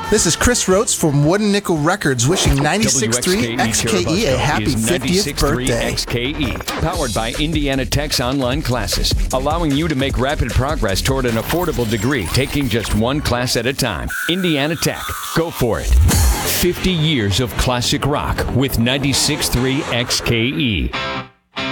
This is Chris Rotes from Wooden Nickel Records wishing 96.3 XKE a happy 50th birthday. XKE, powered by Indiana Tech's online classes, allowing you to make rapid progress toward an affordable degree, taking just one class at a time. Indiana Tech, go for it. 50 years of classic rock with 96.3 XKE.